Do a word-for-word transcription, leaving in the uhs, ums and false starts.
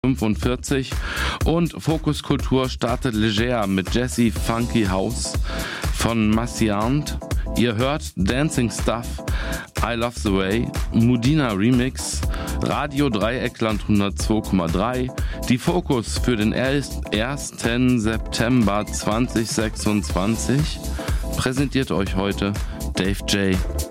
fünfundvierzig und Fokus Kultur startet leger mit Jesse Funky House von Massiant. Ihr hört Dancing Stuff, I Love the Way, Mudina Remix, Radio Dreieckland hundertzwei Komma drei. Die Fokus für den ersten September zweitausendsechsundzwanzig präsentiert euch heute Dave J.